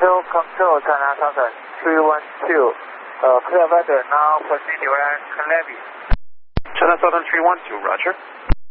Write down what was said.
control, China Southern 312. Clear weather now, proceed to land Levy. China Southern 312, roger.